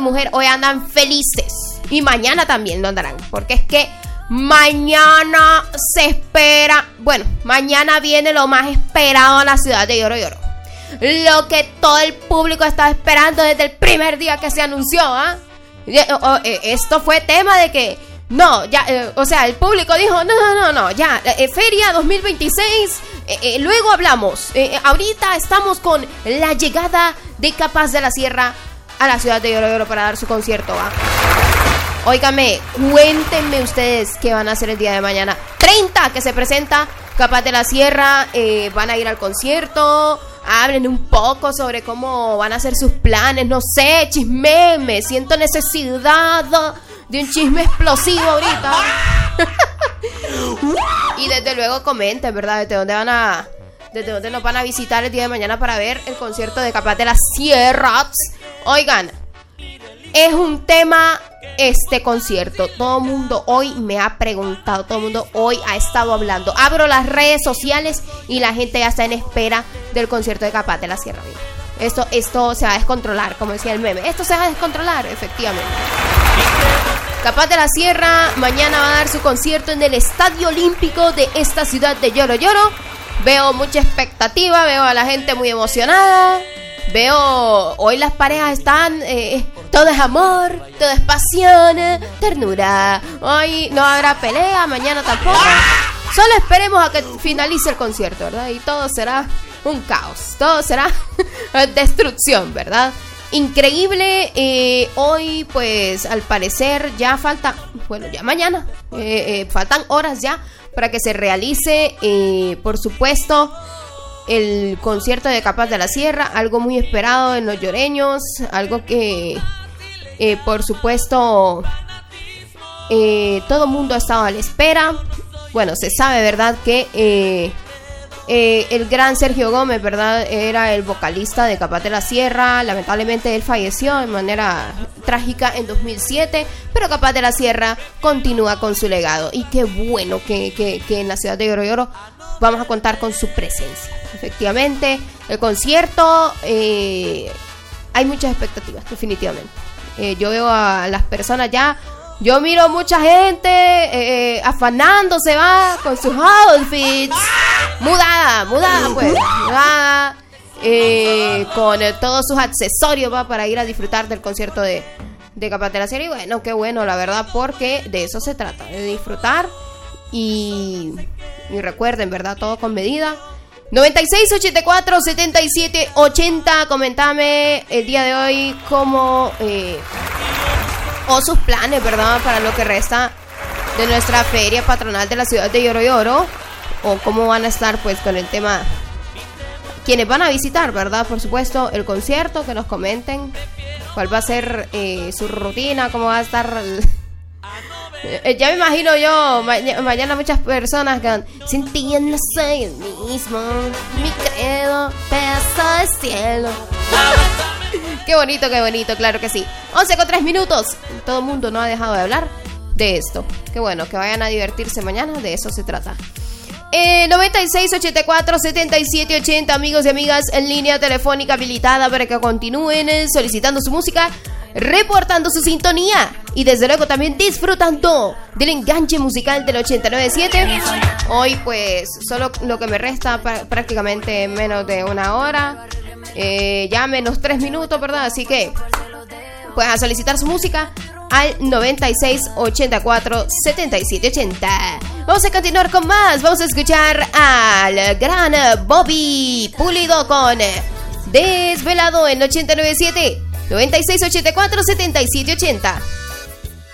mujer hoy andan felices y mañana también lo andarán, porque es que mañana se espera, bueno, mañana viene lo más esperado en la ciudad de Lloro Lloro, lo que todo el público estaba esperando desde el primer día que se anunció, ¿ah? Esto fue tema de que no, ya, o sea, el público dijo, no, ya, Feria 2026, luego hablamos, ahorita estamos con la llegada de Capaz de la Sierra a la ciudad de Lloro Lloro para dar su concierto, ¿va? Óigame, cuéntenme ustedes qué van a hacer el día de mañana 30, que se presenta Capaz de la Sierra, van a ir al concierto, hablen un poco sobre cómo van a hacer sus planes, no sé, chismeme, siento necesidad de un chisme explosivo ahorita. Y desde luego comenten, ¿verdad? Desde dónde nos van a visitar el día de mañana para ver el concierto de Capaz de la Sierra. Oigan, es un tema este concierto. Todo el mundo hoy me ha preguntado, todo el mundo hoy ha estado hablando. Abro las redes sociales y la gente ya está en espera del concierto de Capaz de la Sierra. Esto se va a descontrolar, como decía el meme. Esto se va a descontrolar, efectivamente. Capaz de la Sierra mañana va a dar su concierto en el Estadio Olímpico de esta ciudad de Lloro Lloro. Veo mucha expectativa, veo a la gente muy emocionada. Veo, hoy las parejas están, todo es amor, todo es pasión, ternura. Hoy no habrá pelea, mañana tampoco. Solo esperemos a que finalice el concierto, ¿verdad? Y todo será un caos, todo será destrucción, ¿verdad? Increíble, hoy pues al parecer ya falta, bueno ya mañana, faltan horas ya para que se realice, por supuesto, el concierto de Capaz de la Sierra, algo muy esperado en los lloreños, algo que por supuesto todo el mundo ha estado a la espera. Bueno, se sabe, ¿verdad?, que el gran Sergio Gómez, ¿verdad?, era el vocalista de Capaz de la Sierra. Lamentablemente él falleció de manera trágica en 2007, pero Capaz de la Sierra continúa con su legado. Y qué bueno que en la ciudad de Lloro Lloro vamos a contar con su presencia. Efectivamente, el concierto, hay muchas expectativas, definitivamente. Yo veo a las personas ya, yo miro mucha gente afanándose, va, con sus outfits, mudada, pues, mudada, con todos sus accesorios, va, para ir a disfrutar del concierto de Capaz de la Sierra. Y bueno, qué bueno, la verdad, porque de eso se trata, de disfrutar. Y recuerden, ¿verdad?, todo con medida. 96 84 77 80. Comentame el día de hoy cómo o sus planes, ¿verdad?, para lo que resta de nuestra feria patronal de la ciudad de Lloro Lloro, o cómo van a estar pues con el tema, quienes van a visitar, ¿verdad?, por supuesto, el concierto, que nos comenten cuál va a ser su rutina, cómo va a estar. Ya me imagino yo mañana muchas personas que sin ti no soy el mismo, mi credo, pedazo de cielo. Qué bonito, claro que sí. 11:03. Todo el mundo no ha dejado de hablar de esto. Qué bueno, que vayan a divertirse mañana, de eso se trata. 96 84 77 80, amigos y amigas, en línea telefónica habilitada para que continúen solicitando su música, reportando su sintonía y desde luego también disfrutando del enganche musical del 89.7. Hoy pues solo lo que me resta, prácticamente menos de una hora, ya menos 3 minutos, ¿verdad? Así que pues a solicitar su música al 96 84 77 80. Vamos a continuar con más. Vamos a escuchar al gran Bobby Pulido con Desvelado en 89.7. 96 84 77 80.